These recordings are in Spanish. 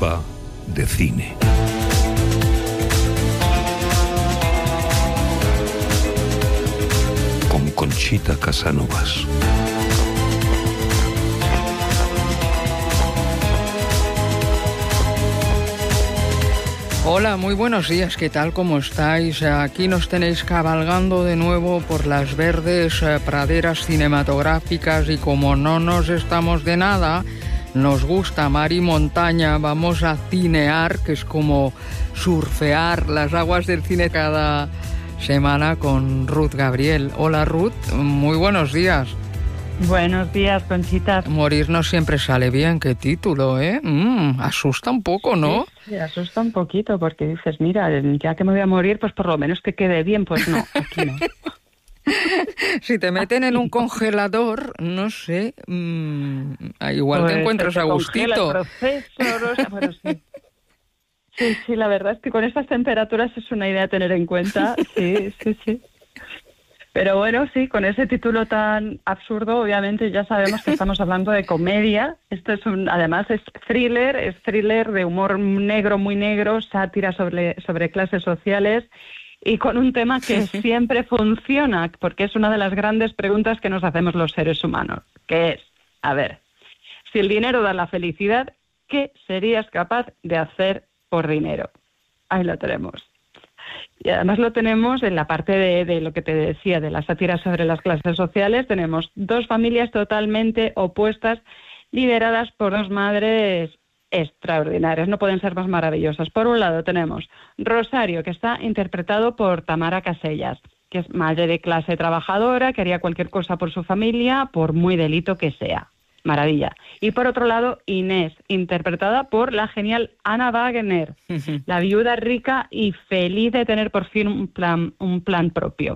va de cine. Con Conchita Casanovas. Hola, muy buenos días, ¿qué tal? ¿Cómo estáis? Aquí nos tenéis cabalgando de nuevo por las verdes praderas cinematográficas y como no nos estamos de nada, nos gusta mar y montaña, vamos a cinear, que es como surfear las aguas del cine cada semana con Ruth Gabriel. Hola Ruth, muy buenos días. Buenos días, Conchita. Morir no siempre sale bien, qué título, ¿eh? Asusta un poco, ¿no? Sí, asusta un poquito porque dices, mira, ya que me voy a morir, pues por lo menos que quede bien. Pues no, aquí no. Si te meten en un congelador, no sé, igual pues te encuentras a gustito. El proceso, Rosa, bueno, sí. Sí, la verdad es que con estas temperaturas es una idea a tener en cuenta. Sí. Pero bueno, sí, con ese título tan absurdo, obviamente ya sabemos que estamos hablando de comedia. Esto además es thriller de humor negro, muy negro, sátira sobre clases sociales y con un tema que siempre funciona, porque es una de las grandes preguntas que nos hacemos los seres humanos, que es, a ver, si el dinero da la felicidad, ¿qué serías capaz de hacer por dinero? Ahí lo tenemos. Y además lo tenemos en la parte de lo que te decía, de la sátira sobre las clases sociales. Tenemos dos familias totalmente opuestas, lideradas por dos madres extraordinarias, no pueden ser más maravillosas. Por un lado tenemos Rosario, que está interpretado por Tamara Casellas, que es madre de clase trabajadora, que haría cualquier cosa por su familia, por muy delito que sea. Maravilla. Y por otro lado, Inés, interpretada por la genial Ana Wagner, la viuda rica y feliz de tener por fin un plan propio.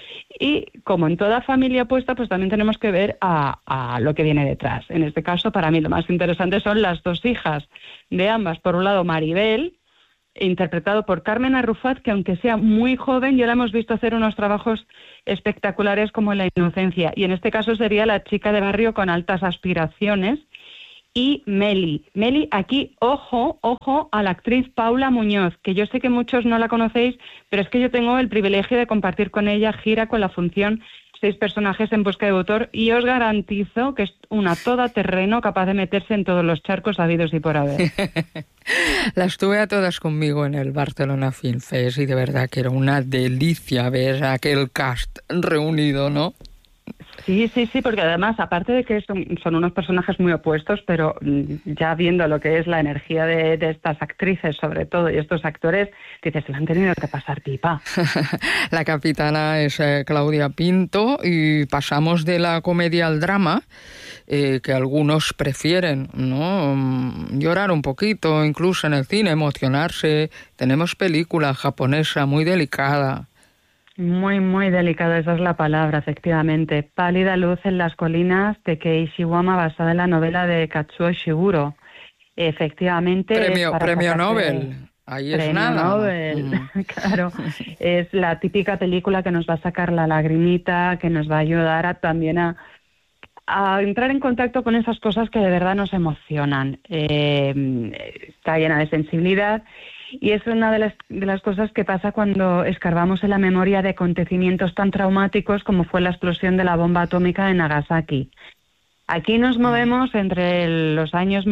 Y como en toda familia opuesta, pues también tenemos que ver a lo que viene detrás. En este caso, para mí lo más interesante son las dos hijas de ambas. Por un lado, Maribel, interpretado por Carmen Arrufat, que aunque sea muy joven, ya la hemos visto hacer unos trabajos espectaculares como La inocencia, y en este caso sería la chica de barrio con altas aspiraciones. Y Meli, aquí, ojo a la actriz Paula Muñoz, que yo sé que muchos no la conocéis, pero es que yo tengo el privilegio de compartir con ella gira con la función 6 personajes en busca de autor, y os garantizo que es una todoterreno capaz de meterse en todos los charcos habidos y por haber. Las tuve a todas conmigo en el Barcelona Film Fest y de verdad que era una delicia ver aquel cast reunido, ¿no? Sí, porque además, aparte de que son unos personajes muy opuestos, pero ya viendo lo que es la energía de estas actrices, sobre todo, y estos actores, dices, se le han tenido que pasar pipa. La capitana es Claudia Pinto y pasamos de la comedia al drama, que algunos prefieren, ¿no? Llorar un poquito, incluso en el cine, emocionarse. Tenemos película japonesa muy delicada. Muy, muy delicada, esa es la palabra, efectivamente. Pálida luz en las colinas de Kei Ishigami, basada en la novela de Katsuo Ishiguro. Efectivamente. Premio Nobel. Ahí es nada. Nobel. Claro. Es la típica película que nos va a sacar la lagrimita, que nos va a ayudar también a entrar en contacto con esas cosas que de verdad nos emocionan. Está llena de sensibilidad. Y es una de las cosas que pasa cuando escarbamos en la memoria de acontecimientos tan traumáticos como fue la explosión de la bomba atómica en Nagasaki. Aquí nos movemos entre los años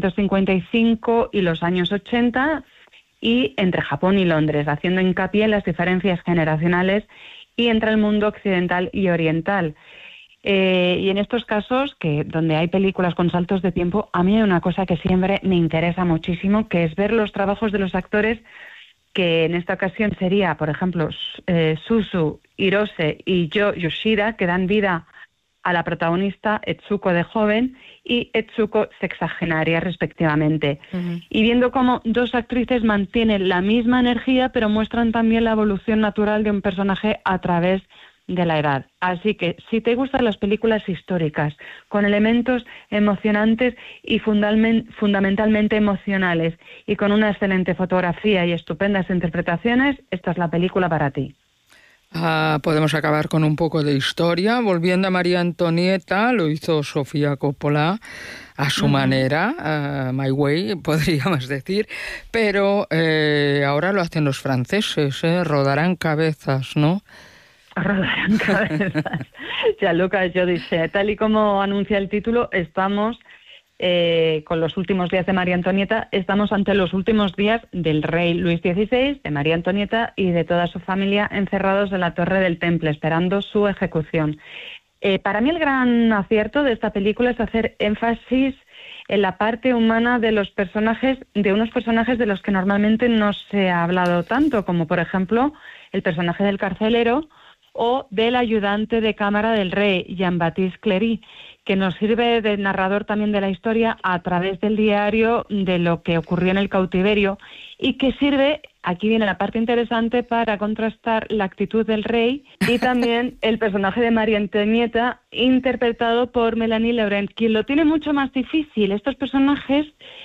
1955 y los años 80 y entre Japón y Londres, haciendo hincapié en las diferencias generacionales y entre el mundo occidental y oriental. Y en estos casos, donde hay películas con saltos de tiempo, a mí hay una cosa que siempre me interesa muchísimo, que es ver los trabajos de los actores, que en esta ocasión sería, por ejemplo, Suzu Hirose y Yo Yoshida, que dan vida a la protagonista Etsuko de joven y Etsuko sexagenaria, respectivamente. Uh-huh. Y viendo cómo dos actrices mantienen la misma energía, pero muestran también la evolución natural de un personaje a través de la edad. Así que si te gustan las películas históricas con elementos emocionantes y fundamentalmente emocionales y con una excelente fotografía y estupendas interpretaciones, esta es la película para ti. Podemos acabar con un poco de historia. Volviendo a María Antonieta, lo hizo Sofía Coppola a su manera, My Way, podríamos decir, pero ahora lo hacen los franceses, rodarán cabezas, ¿no? Rodarán cabezas. Gianluca Giudice, tal y como anuncia el título, estamos con los últimos días de María Antonieta, estamos ante los últimos días del rey Luis XVI, de María Antonieta y de toda su familia encerrados en la Torre del Temple, esperando su ejecución. Para mí el gran acierto de esta película es hacer énfasis en la parte humana de los personajes, de unos personajes de los que normalmente no se ha hablado tanto, como por ejemplo el personaje del carcelero o del ayudante de cámara del rey, Jean-Baptiste Cléry, que nos sirve de narrador también de la historia a través del diario de lo que ocurrió en el cautiverio y que sirve, aquí viene la parte interesante, para contrastar la actitud del rey y también el personaje de María Antonieta, interpretado por Mélanie Laurent, quien lo tiene mucho más difícil. Estos personajes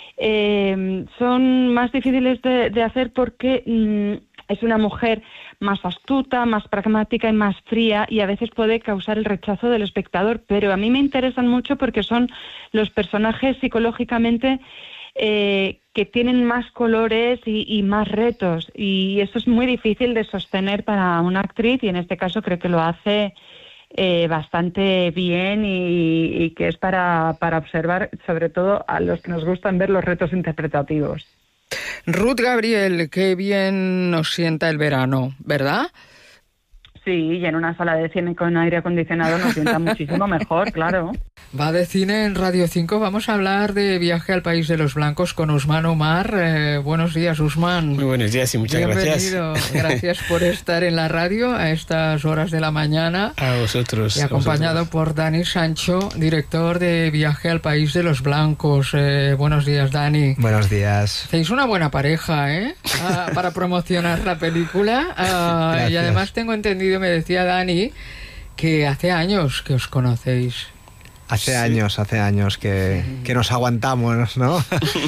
son más difíciles de hacer porque es una mujer más astuta, más pragmática y más fría, y a veces puede causar el rechazo del espectador, pero a mí me interesan mucho porque son los personajes psicológicamente que tienen más colores y más retos, y eso es muy difícil de sostener para una actriz, y en este caso creo que lo hace bastante bien y que es para observar, sobre todo a los que nos gustan ver los retos interpretativos. Ruth Gabriel, qué bien nos sienta el verano, ¿verdad? Sí, y en una sala de cine con aire acondicionado nos sienta muchísimo mejor, claro. Va de cine en Radio 5. Vamos a hablar de Viaje al País de los Blancos con Usman Omar. Buenos días, Usman. Muy buenos días y muchas Bienvenido. Gracias. Gracias por estar en la radio a estas horas de la mañana. A vosotros. Y acompañado por Dani Sancho, director de Viaje al País de los Blancos. Buenos días, Dani. Buenos días. Hacéis una buena pareja, para promocionar la película. Y además tengo entendido, me decía Dani, que hace años que os conocéis. Hace años que nos aguantamos, ¿no?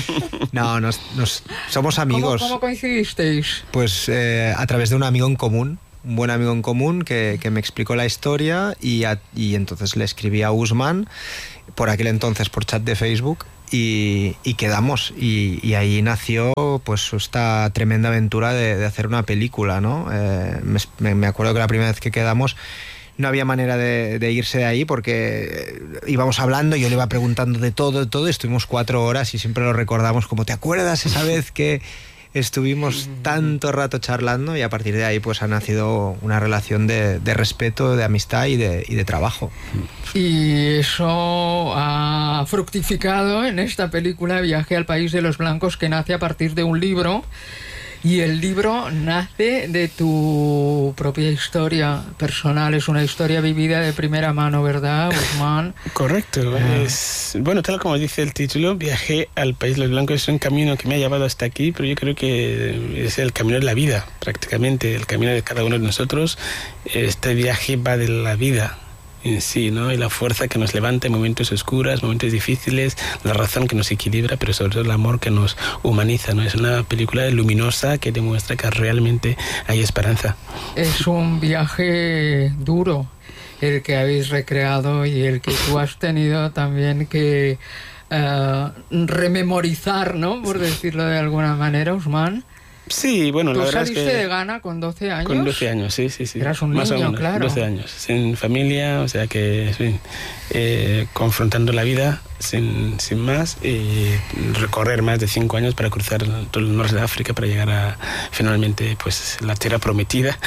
No, somos amigos. ¿Cómo coincidisteis? Pues a través de un amigo en común, un buen amigo en común que me explicó la historia y entonces le escribí a Usman, por aquel entonces por chat de Facebook, y quedamos, y ahí nació pues esta tremenda aventura de hacer una película, ¿no? Me acuerdo que la primera vez que quedamos no había manera de irse de ahí porque íbamos hablando, yo le iba preguntando de todo, estuvimos 4 horas y siempre lo recordamos como, ¿te acuerdas esa vez que estuvimos tanto rato charlando? Y a partir de ahí pues ha nacido una relación de respeto, de amistad y de trabajo. Y eso ha fructificado en esta película Viaje al País de los Blancos, que nace a partir de un libro. Y el libro nace de tu propia historia personal, es una historia vivida de primera mano, ¿verdad, Usman? Correcto. Bueno, tal como dice el título, Viaje al País de los Blancos es un camino que me ha llevado hasta aquí, pero yo creo que es el camino de la vida, prácticamente, el camino de cada uno de nosotros. Este viaje va de la vida en sí, ¿no? Y la fuerza que nos levanta en momentos oscuros, momentos difíciles, la razón que nos equilibra, pero sobre todo el amor que nos humaniza, ¿no? Es una película luminosa que demuestra que realmente hay esperanza. Es un viaje duro el que habéis recreado y el que tú has tenido también que rememorizar, ¿no? Por decirlo de alguna manera, Usman. Sí, bueno, la verdad es que... ¿Tú saliste de Ghana con 12 años? Con 12 años, sí. Eras un más niño, o menos, claro. 12 años, sin familia, o sea que, confrontando la vida sin más, y recorrer más de 5 años para cruzar todo el norte de África para llegar a, finalmente, pues, la tierra prometida.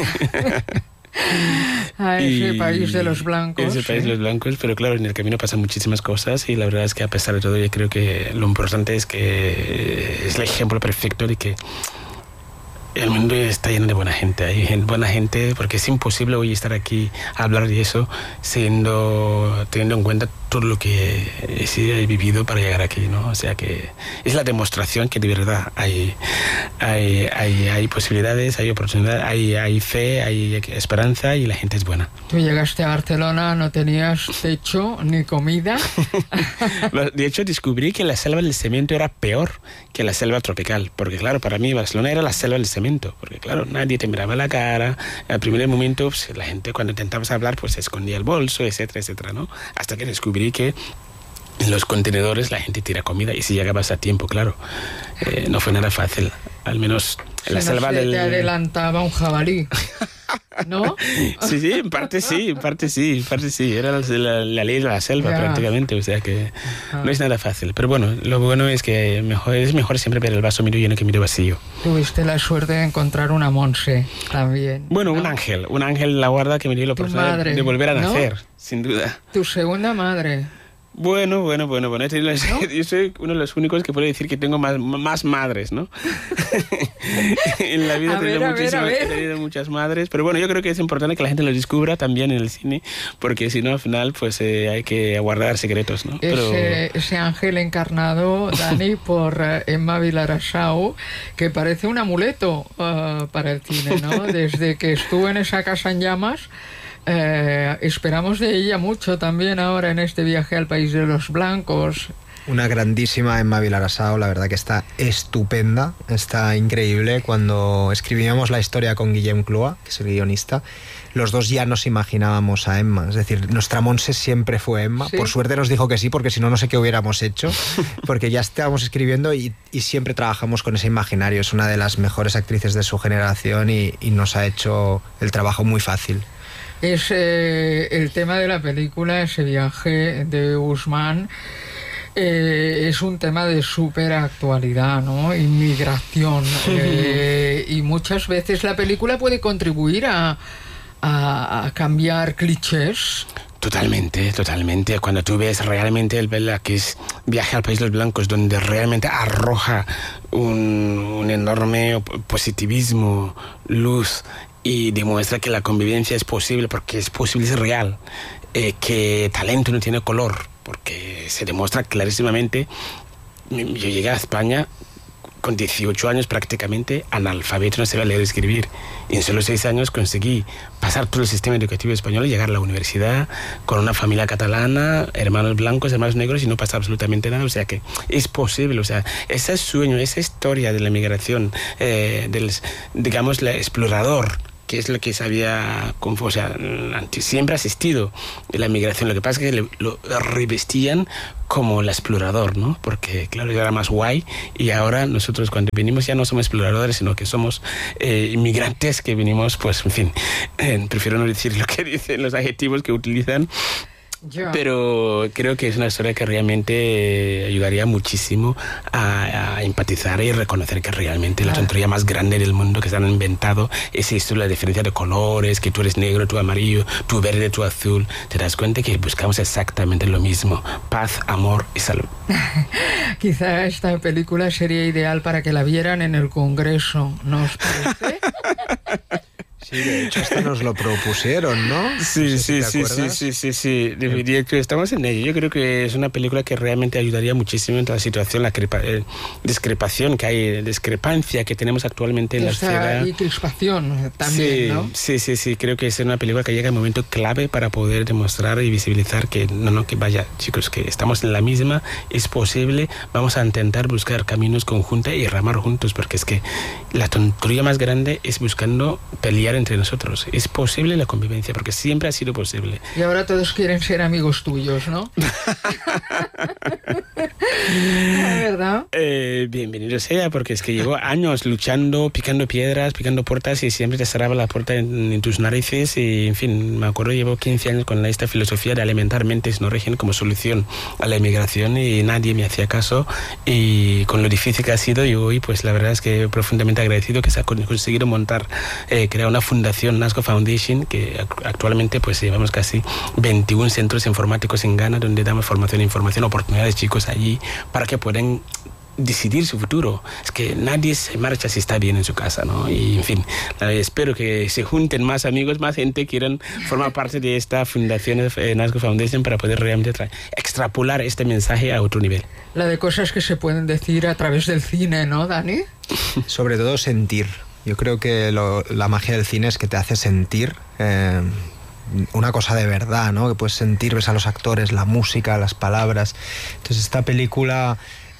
A ese país de los blancos. Ese país de los blancos, pero claro, en el camino pasan muchísimas cosas y la verdad es que a pesar de todo yo creo que lo importante es que es el ejemplo perfecto de que el mundo está lleno de buena gente, hay buena gente, porque es imposible hoy estar aquí a hablar de eso teniendo en cuenta todo lo que he vivido para llegar aquí, ¿no? O sea que es la demostración que de verdad hay posibilidades, hay oportunidades, hay fe, hay esperanza y la gente es buena. Tú llegaste a Barcelona, no tenías techo ni comida. De hecho, descubrí que la selva del cemento era peor que la selva tropical, porque claro, para mí Barcelona era la selva del cemento, porque claro, nadie te miraba la cara. Al primer momento, pues, la gente cuando intentabas hablar, pues se escondía el bolso, etcétera, etcétera, ¿no? Hasta que descubrí que en los contenedores la gente tira comida y si llegabas a tiempo, claro. No fue nada fácil, al menos en la selva del... te adelantaba un jabalí, ¿no? Sí, en parte sí. Era la ley de la selva prácticamente, o sea que no es nada fácil. Pero bueno, lo bueno es que es mejor siempre ver el vaso medio lleno que medio vacío. Tuviste la suerte de encontrar una Monse también. Bueno, ¿no? un ángel en la guarda que me dio la oportunidad de volver a nacer, ¿no? Sin duda. Tu segunda madre. Bueno. Yo soy uno de los únicos que puede decir que tengo más madres, ¿no? En la vida he tenido muchas madres, pero bueno, yo creo que es importante que la gente lo descubra también en el cine, porque si no, al final, pues hay que guardar secretos, ¿no? Ese ángel encarnado, Dani, por Emma Vilarasau, que parece un amuleto para el cine, ¿no? Desde que estuvo en esa casa en llamas, esperamos de ella mucho también ahora en este viaje al País de los Blancos. Una grandísima Emma Vilarasau, la verdad que está estupenda, está increíble. Cuando escribíamos la historia con Guillem Cloa, que es el guionista, los dos ya nos imaginábamos a Emma, es decir, nuestra Monse siempre fue Emma. ¿Sí? Por suerte nos dijo que sí, porque si no, no sé qué hubiéramos hecho, porque ya estábamos escribiendo y siempre trabajamos con ese imaginario. Es una de las mejores actrices de su generación y nos ha hecho el trabajo muy fácil. Es el tema de la película, ese viaje de Ousmane, es un tema de súper actualidad, ¿no? Inmigración. Y muchas veces la película puede contribuir a cambiar clichés. Totalmente. Cuando tú ves realmente el que es Viaje al País de los Blancos, donde realmente arroja un enorme positivismo, luz, y demuestra que la convivencia es posible, porque es posible, es real, que talento no tiene color, porque se demuestra clarísimamente. Yo llegué a España con 18 años prácticamente analfabeto, no sabía leer y escribir. Y en solo 6 años conseguí pasar todo el sistema educativo español y llegar a la universidad con una familia catalana, hermanos blancos, hermanos negros, y no pasar absolutamente nada. O sea que es posible, o sea, ese sueño, esa historia de la migración, digamos, el explorador, que es lo que sabía, o sea, siempre ha existido en la migración. Lo que pasa es que lo revestían como el explorador, ¿no? Porque, claro, era más guay, y ahora nosotros cuando venimos ya no somos exploradores, sino que somos inmigrantes que venimos, pues, en fin, prefiero no decir lo que dicen los adjetivos que utilizan. Pero creo que es una historia que realmente ayudaría muchísimo a empatizar y reconocer que realmente la tontería más grande del mundo que se han inventado es esto, la diferencia de colores, que tú eres negro, tú amarillo, tú verde, tú azul. Te das cuenta que buscamos exactamente lo mismo: paz, amor y salud. Quizá esta película sería ideal para que la vieran en el Congreso, ¿no os parece? Sí, de hecho hasta nos lo propusieron, ¿no? Sí. De hecho, estamos en ello. Yo creo que es una película que realmente ayudaría muchísimo en toda la situación, la discrepancia que tenemos actualmente en la sociedad. Y crispación también, ¿no? Sí. Creo que es una película que llega en un momento clave para poder demostrar y visibilizar que que vaya, chicos, que estamos en la misma, es posible, vamos a intentar buscar caminos conjuntos y remar juntos, porque es que la tontería más grande es buscando pelear entre nosotros. Es posible la convivencia, porque siempre ha sido posible. Y ahora todos quieren ser amigos tuyos, ¿no? ¿Verdad? Bienvenido sea, porque es que llevo años luchando, picando piedras, picando puertas, y siempre te cerraba la puerta en tus narices. Y, en fin, me acuerdo, llevo 15 años con esta filosofía de alimentar mentes no régimen como solución a la inmigración, y nadie me hacía caso. Y con lo difícil que ha sido, y hoy, pues la verdad es que profundamente agradecido que se ha conseguido montar, crear una fundación, Nasco Foundation, que actualmente pues llevamos casi 21 centros informáticos en Ghana, donde damos formación e información, oportunidades chicos allí para que puedan decidir su futuro. Es que nadie se marcha si está bien en su casa, ¿no? Y, en fin, espero que se junten más amigos, más gente quieran formar parte de esta fundación Nazgo Foundation para poder realmente extrapolar este mensaje a otro nivel. La de cosas que se pueden decir a través del cine, ¿no, Dani? Sobre todo sentir. Yo creo que la magia del cine es que te hace sentir una cosa de verdad, ¿no? Que puedes sentir, ves a los actores, la música, las palabras. Entonces esta película,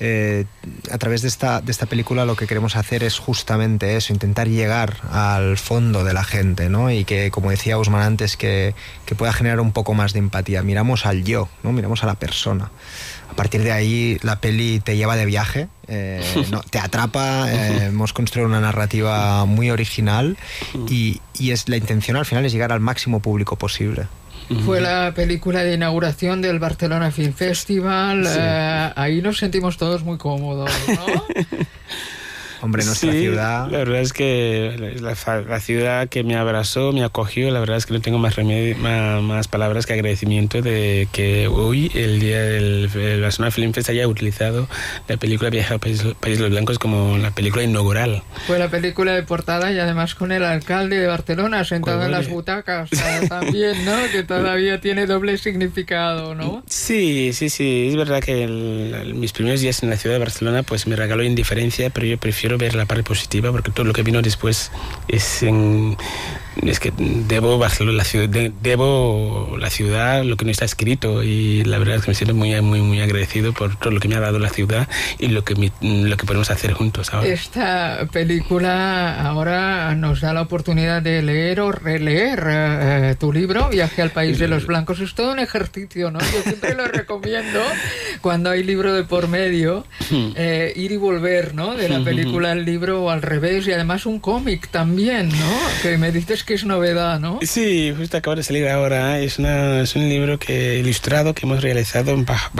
a través de esta película lo que queremos hacer es justamente eso, intentar llegar al fondo de la gente, ¿no? Y que, como decía Usman antes, que pueda generar un poco más de empatía. Miramos al yo, ¿no? Miramos a la persona. A partir de ahí la peli te lleva de viaje, te atrapa, hemos construido una narrativa muy original y la intención al final es llegar al máximo público posible. Fue la película de inauguración del Barcelona Film Festival, sí. Ahí nos sentimos todos muy cómodos, ¿no? Hombre, nuestra ciudad... La verdad es que la ciudad que me abrazó, me acogió, la verdad es que no tengo más palabras que agradecimiento de que hoy, el día del Barcelona Film Fest, haya utilizado la película Viaje al País de los Blancos como la película inaugural. Fue la película de portada y además con el alcalde de Barcelona sentado en las butacas también, ¿no? Que todavía tiene doble significado, ¿no? Sí, es verdad que mis primeros días en la ciudad de Barcelona pues me regaló indiferencia, pero yo prefiero ver la parte positiva porque todo lo que vino después es que debo la ciudad lo que no está escrito, y la verdad es que me siento muy, muy, muy agradecido por todo lo que me ha dado la ciudad y lo que podemos hacer juntos ahora. Esta película ahora nos da la oportunidad de leer o releer tu libro, Viaje al País de los Blancos. Es todo un ejercicio, ¿no? Yo siempre lo recomiendo cuando hay libro de por medio, ir y volver, ¿no? De la película al libro o al revés, y además un cómic también, ¿no? Que me dices que es novedad, ¿no? Sí, justo acaba de salir ahora. Es un libro ilustrado que hemos realizado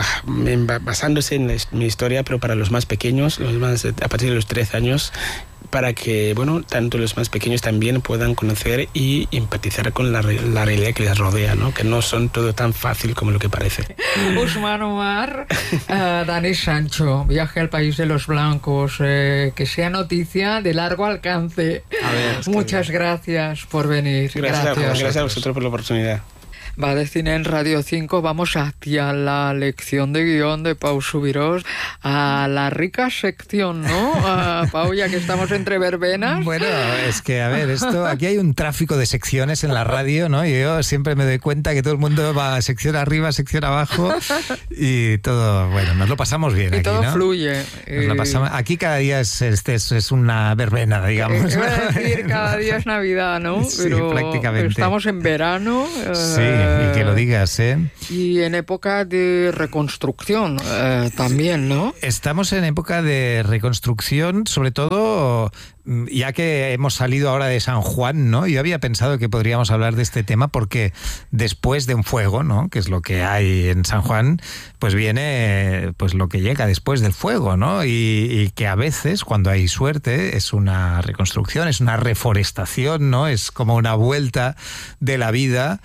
basándose en mi historia, pero para los más pequeños, a partir de los 13 años, para que, tanto los más pequeños también puedan conocer y empatizar con la realidad que les rodea, ¿no? Que no son todo tan fácil como lo que parece. Usman Omar, Dani Sancho, Viaje al País de los Blancos, que sea noticia de largo alcance. Muchas gracias por venir. Gracias a vosotros por la oportunidad. Va de Cine en Radio 5, vamos hacia la lección de guión de Pau Subirós, a la rica sección, ¿no? Pau, ya que estamos entre verbenas. Bueno, es que, a ver, aquí hay un tráfico de secciones en la radio, ¿no? Y yo siempre me doy cuenta que todo el mundo va a sección arriba, sección abajo, y todo, nos lo pasamos bien y aquí, todo ¿no? Fluye. Aquí cada día es una verbena, digamos. Iba a decir, cada día es Navidad, ¿no? Pero sí, prácticamente. Estamos en verano. Sí. Y que lo digas, ¿eh? Y en época de reconstrucción también, ¿no? Estamos en época de reconstrucción, sobre todo ya que hemos salido ahora de San Juan, ¿no? Yo había pensado que podríamos hablar de este tema porque después de un fuego, ¿no? Que es lo que hay en San Juan, pues viene pues lo que llega después del fuego, ¿no? Y que a veces, cuando hay suerte, es una reconstrucción, es una reforestación, ¿no? Es como una vuelta de la vida,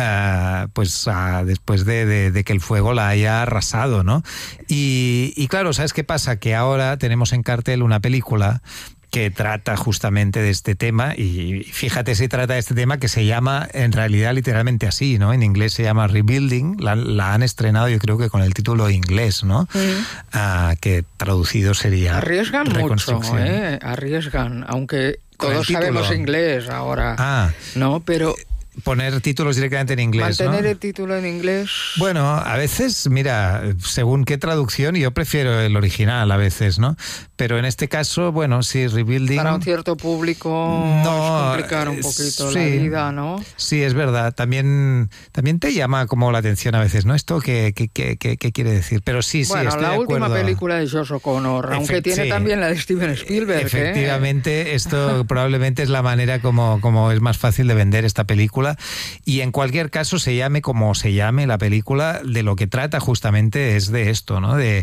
después de que el fuego la haya arrasado, ¿no? Y claro, ¿sabes qué pasa? Que ahora tenemos en cartel una película que trata justamente de este tema, y fíjate si trata de este tema, que se llama en realidad literalmente así, ¿no? En inglés se llama Rebuilding, la han estrenado yo creo que con el título inglés, ¿no? Que traducido sería Arriesgan mucho, arriesgan, aunque todos sabemos inglés ahora, ¿no? Pero... Poner títulos directamente en inglés, mantener, ¿no? el título en inglés. Bueno, a veces, mira, según qué traducción, yo prefiero el original a veces, ¿no? Pero en este caso, sí, Rebuilding... Para un cierto público es complicar un poquito la vida, ¿no? Sí, es verdad. También te llama como la atención a veces, ¿no? ¿Esto qué quiere decir? Pero sí, estoy de acuerdo. La última película de Josh O'Connor, aunque tiene también la de Steven Spielberg. Efectivamente, esto probablemente es la manera como es más fácil de vender esta película. Y en cualquier caso, se llame como se llame la película, de lo que trata justamente es de esto, ¿no? De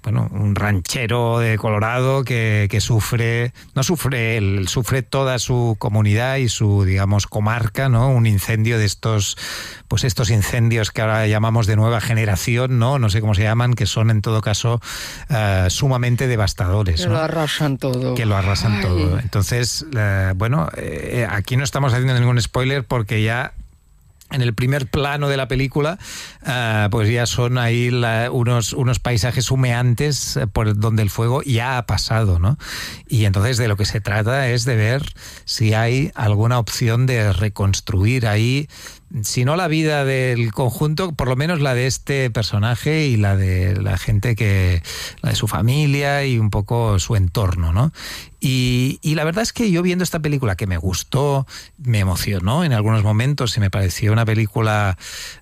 un ranchero de Colorado que sufre, no sufre él, sufre toda su comunidad y su, digamos, comarca, ¿no? Un incendio de estos incendios que ahora llamamos de nueva generación, no sé cómo se llaman, que son en todo caso sumamente devastadores. Que lo arrasan todo. Que lo arrasan todo. Entonces, aquí no estamos haciendo ningún spoiler porque ya en el primer plano de la película, pues ya son ahí unos paisajes humeantes por donde el fuego ya ha pasado, ¿no? Y entonces de lo que se trata es de ver si hay alguna opción de reconstruir ahí, si no la vida del conjunto, por lo menos la de este personaje y la de la gente la de su familia y un poco su entorno, ¿no? Y la verdad es que yo viendo esta película, que me gustó, me emocionó en algunos momentos y me pareció una película,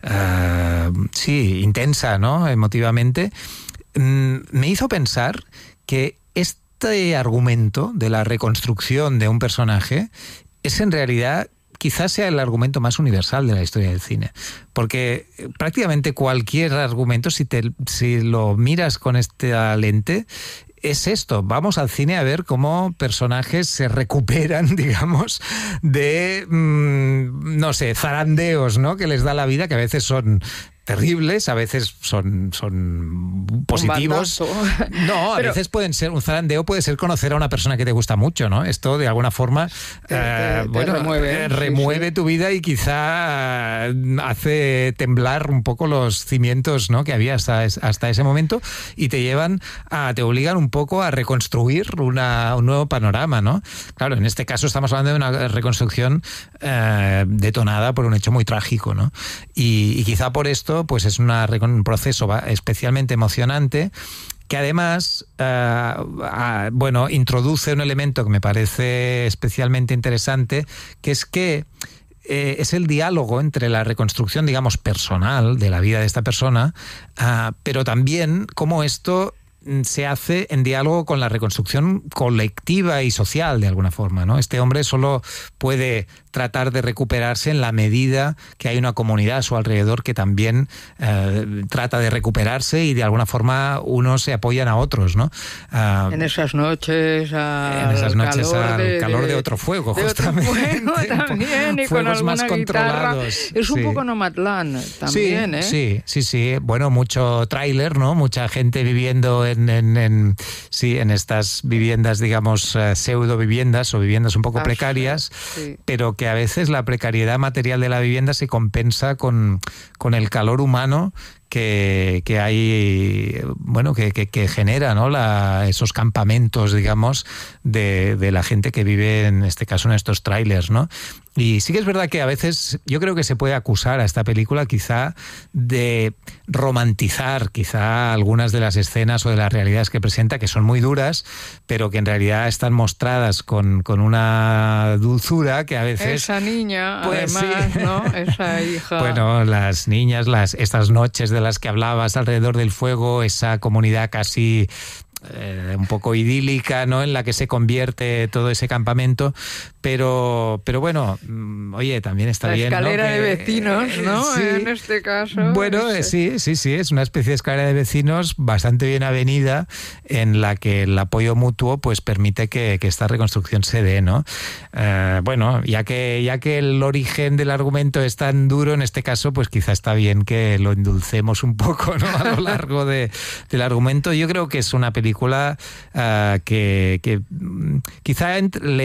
intensa, ¿no? Emotivamente, me hizo pensar que este argumento de la reconstrucción de un personaje es en realidad quizás sea el argumento más universal de la historia del cine, porque prácticamente cualquier argumento, si lo miras con esta lente, es esto: vamos al cine a ver cómo personajes se recuperan, digamos, de, no sé, zarandeos, ¿no?, que les da la vida, que a veces son terribles, a veces son positivos. No, a veces pueden ser, un zarandeo puede ser conocer a una persona que te gusta mucho, ¿no? Esto de alguna forma remueve tu vida y quizá hace temblar un poco los cimientos, ¿no?, que había hasta ese momento, y te obligan un poco a reconstruir un nuevo panorama, ¿no? Claro, en este caso estamos hablando de una reconstrucción detonada por un hecho muy trágico, ¿no? Y quizá por esto pues es un proceso especialmente emocionante, que además introduce un elemento que me parece especialmente interesante, que es que es el diálogo entre la reconstrucción, digamos, personal de la vida de esta persona, pero también cómo esto se hace en diálogo con la reconstrucción colectiva y social, de alguna forma, ¿no? Este hombre solo puede tratar de recuperarse en la medida que hay una comunidad a su alrededor que también trata de recuperarse, y de alguna forma unos se apoyan a otros, ¿no? En esas noches al calor de otro fuego, justamente. Otro fuego también, y con alguna más guitarra. Es un poco Nomadland también, ¿eh? Sí. Bueno, mucho tráiler, ¿no? Mucha gente viviendo en estas viviendas, digamos, pseudo viviendas o viviendas un poco precarias, sí, pero que a veces la precariedad material de la vivienda se compensa con el calor humano que hay, bueno, que genera, ¿no?, esos campamentos, digamos, de la gente que vive, en este caso, en estos trailers, ¿no? Y sí que es verdad que a veces yo creo que se puede acusar a esta película quizá de romantizar quizá algunas de las escenas o de las realidades que presenta, que son muy duras, pero que en realidad están mostradas con una dulzura que a veces... Esa niña, pues, además, sí, ¿no? Esa hija... Bueno, las niñas, estas noches de las que hablabas alrededor del fuego, esa comunidad casi... un poco idílica, ¿no?, en la que se convierte todo ese campamento, pero bueno, oye, también está bien, ¿no?, escalera de vecinos, ¿no? Sí, en este caso. Bueno, sí, es una especie de escalera de vecinos bastante bien avenida, en la que el apoyo mutuo pues permite que esta reconstrucción se dé, ¿no? Bueno, ya que el origen del argumento es tan duro, en este caso, pues quizá está bien que lo endulcemos un poco, ¿no?, a lo largo del argumento. Yo creo que es una película que quizá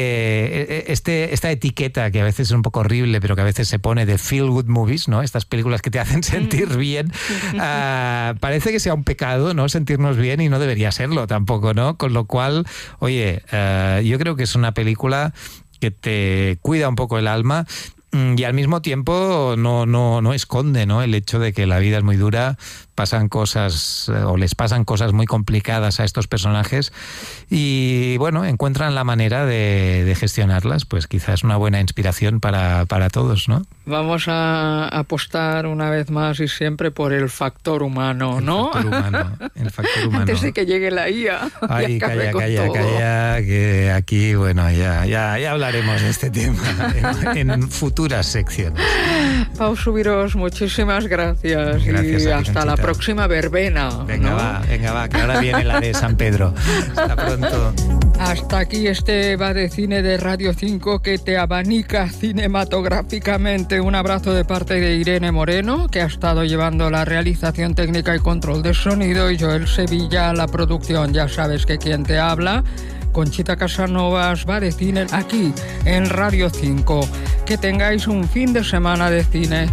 esta etiqueta, que a veces es un poco horrible, pero que a veces se pone de feel good movies, ¿no?, estas películas que te hacen sentir bien, parece que sea un pecado, ¿no?, sentirnos bien, y no debería serlo tampoco, ¿no? Con lo cual, oye, yo creo que es una película que te cuida un poco el alma, y al mismo tiempo no esconde, ¿no?, el hecho de que la vida es muy dura, pasan cosas, o les pasan cosas muy complicadas a estos personajes, y bueno, encuentran la manera de gestionarlas. Pues quizás es una buena inspiración para todos, ¿no? Vamos a apostar una vez más y siempre por el factor humano, ¿no? El factor humano. Antes de que llegue la IA. Ay, calla, que aquí, bueno, ya hablaremos de este tema en futuras secciones. Pau Subiros, muchísimas gracias y hasta la próxima. próxima verbena. Venga, ¿no? venga, va, que ahora viene la de San Pedro. Hasta pronto. Hasta aquí este Va de Cine de Radio 5 que te abanica cinematográficamente. Un abrazo de parte de Irene Moreno, que ha estado llevando la realización técnica y control de sonido, y Joel Sevilla, la producción. Ya sabes que quien te habla, Conchita Casanovas, Va de Cine, aquí en Radio 5. Que tengáis un fin de semana de cine.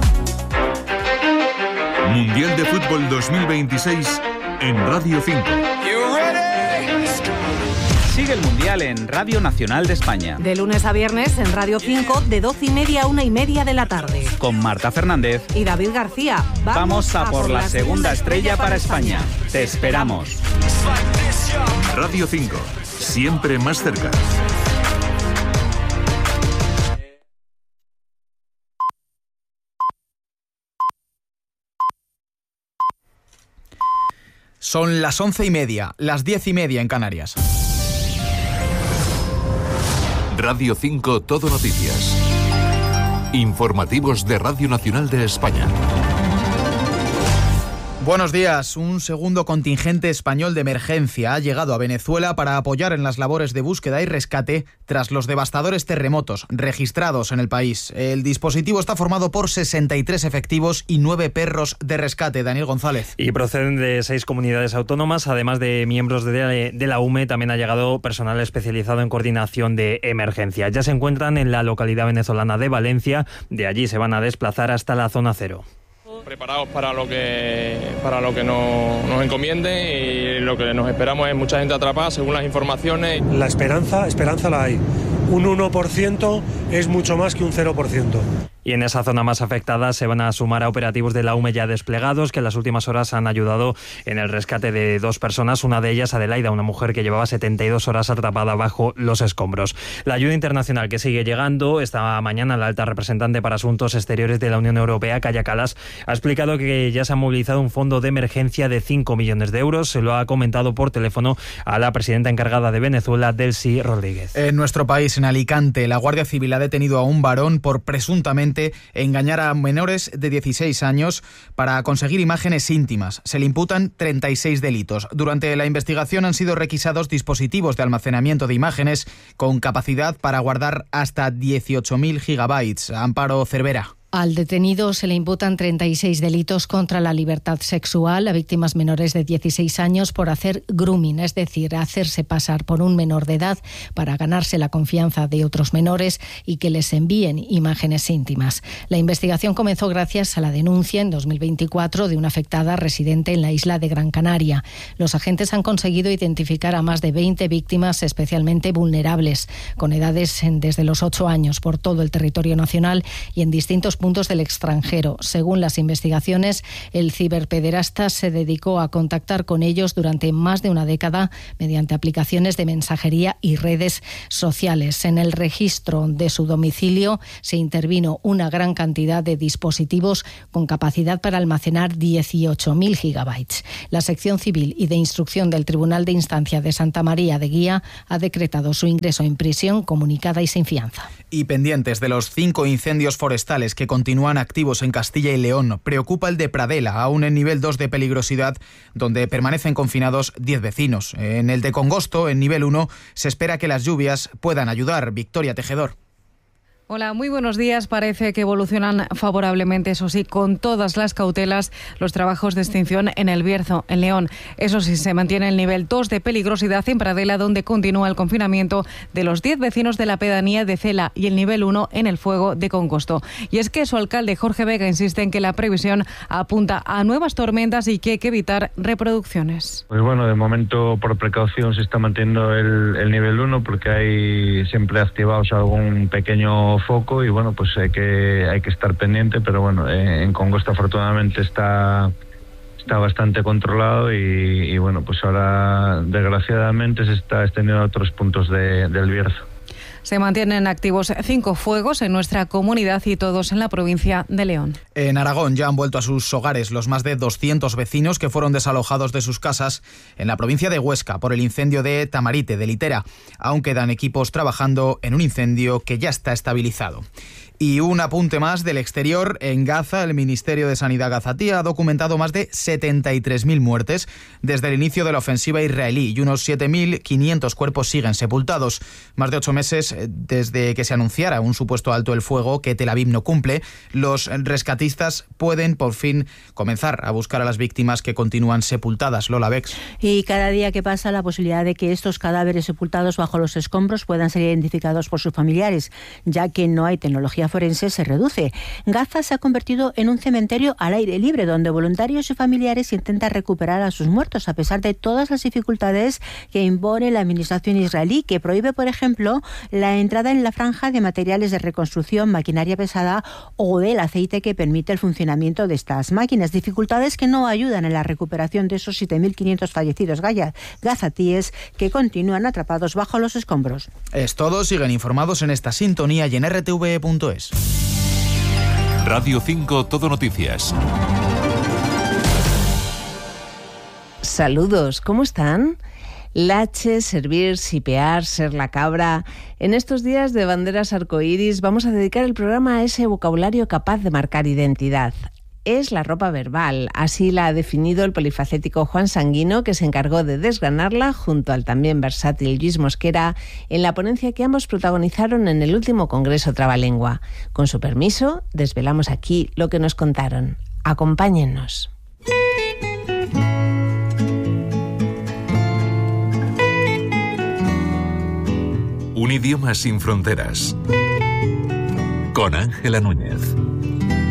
Mundial de Fútbol 2026 en Radio 5. Sigue el Mundial en Radio Nacional de España. De lunes a viernes en Radio 5, de 12:30 a 1:30 de la tarde. Con Marta Fernández y David García. Vamos a por la segunda estrella para España. Te esperamos. Radio 5, siempre más cerca. Son las 11:30, las 10:30 en Canarias. Radio 5 Todo Noticias. Informativos de Radio Nacional de España. Buenos días. Un segundo contingente español de emergencia ha llegado a Venezuela para apoyar en las labores de búsqueda y rescate tras los devastadores terremotos registrados en el país. El dispositivo está formado por 63 efectivos y 9 perros de rescate. Daniel González. Y proceden de 6 comunidades autónomas. Además de miembros de la UME, también ha llegado personal especializado en coordinación de emergencia. Ya se encuentran en la localidad venezolana de Valencia. De allí se van a desplazar hasta la zona cero. Preparados para lo que nos encomienden, y lo que nos esperamos es mucha gente atrapada según las informaciones. La esperanza la hay. Un 1% es mucho más que un 0%. Y en esa zona más afectada se van a sumar a operativos de la UME ya desplegados, que en las últimas horas han ayudado en el rescate de 2 personas, una de ellas Adelaida, una mujer que llevaba 72 horas atrapada bajo los escombros. La ayuda internacional que sigue llegando. Esta mañana la alta representante para Asuntos Exteriores de la Unión Europea, Kaja Kallas, ha explicado que ya se ha movilizado un fondo de emergencia de 5 millones de euros. Se lo ha comentado por teléfono a la presidenta encargada de Venezuela, Delcy Rodríguez. En nuestro país, en Alicante, la Guardia Civil ha detenido a un varón por presuntamente engañar a menores de 16 años para conseguir imágenes íntimas. Se le imputan 36 delitos. Durante la investigación han sido requisados dispositivos de almacenamiento de imágenes con capacidad para guardar hasta 18.000 gigabytes. Amparo Cervera. Al detenido se le imputan 36 delitos contra la libertad sexual a víctimas menores de 16 años por hacer grooming, es decir, hacerse pasar por un menor de edad para ganarse la confianza de otros menores y que les envíen imágenes íntimas. La investigación comenzó gracias a la denuncia en 2024 de una afectada residente en la isla de Gran Canaria. Los agentes han conseguido identificar a más de 20 víctimas especialmente vulnerables, con edades desde los 8 años por todo el territorio nacional y en distintos puntos del extranjero. Según las investigaciones, el ciberpederasta se dedicó a contactar con ellos durante más de una década mediante aplicaciones de mensajería y redes sociales. En el registro de su domicilio se intervino una gran cantidad de dispositivos con capacidad para almacenar 18.000 gigabytes. La sección civil y de instrucción del Tribunal de Instancia de Santa María de Guía ha decretado su ingreso en prisión comunicada y sin fianza. Y pendientes de los 5 incendios forestales que continúan activos en Castilla y León, preocupa el de Pradela, aún en nivel 2 de peligrosidad, donde permanecen confinados 10 vecinos. En el de Congosto, en nivel 1, se espera que las lluvias puedan ayudar. Victoria Tejedor. Hola, muy buenos días. Parece que evolucionan favorablemente, eso sí, con todas las cautelas, los trabajos de extinción en El Bierzo, en León. Eso sí, se mantiene el nivel 2 de peligrosidad en Pradela, donde continúa el confinamiento de los 10 vecinos de la pedanía de Cela, y el nivel 1 en El Fuego de Congosto. Y es que su alcalde, Jorge Vega, insiste en que la previsión apunta a nuevas tormentas y que hay que evitar reproducciones. Pues bueno, de momento, por precaución, se está manteniendo el nivel 1 porque hay siempre activados algún pequeño foco y bueno, pues hay que estar pendiente, pero bueno, en Congosto afortunadamente está bastante controlado y bueno, pues ahora desgraciadamente se está extendiendo a otros puntos del Bierzo. Se mantienen activos 5 fuegos en nuestra comunidad y todos en la provincia de León. En Aragón ya han vuelto a sus hogares los más de 200 vecinos que fueron desalojados de sus casas en la provincia de Huesca por el incendio de Tamarite, de Litera. Aún quedan equipos trabajando en un incendio que ya está estabilizado. Y un apunte más del exterior. En Gaza, el Ministerio de Sanidad gazatí ha documentado más de 73.000 muertes desde el inicio de la ofensiva israelí y unos 7.500 cuerpos siguen sepultados. Más de 8 meses desde que se anunciara un supuesto alto el fuego que Tel Aviv no cumple, los rescatistas pueden por fin comenzar a buscar a las víctimas que continúan sepultadas. Lola Bex. Y cada día que pasa, la posibilidad de que estos cadáveres sepultados bajo los escombros puedan ser identificados por sus familiares, ya que no hay tecnología forense, se reduce. Gaza se ha convertido en un cementerio al aire libre, donde voluntarios y familiares intentan recuperar a sus muertos, a pesar de todas las dificultades que impone la administración israelí, que prohíbe, por ejemplo, la entrada en la franja de materiales de reconstrucción, maquinaria pesada o del aceite que permite el funcionamiento de estas máquinas. Dificultades que no ayudan en la recuperación de esos 7.500 fallecidos gazatíes que continúan atrapados bajo los escombros. Es todo. Siguen informados en esta sintonía y en rtve.es. Radio 5 Todo Noticias. Saludos, ¿cómo están? Lache, servir, sipear, ser la cabra. En estos días de banderas arcoíris vamos a dedicar el programa a ese vocabulario capaz de marcar identidad. Es la ropa verbal, así la ha definido el polifacético Juan Sanguino, que se encargó de desgranarla junto al también versátil Luis Mosquera en la ponencia que ambos protagonizaron en el último Congreso Trabalengua. Con su permiso, desvelamos aquí lo que nos contaron. Acompáñennos. Un idioma sin fronteras. Con Ángela Núñez.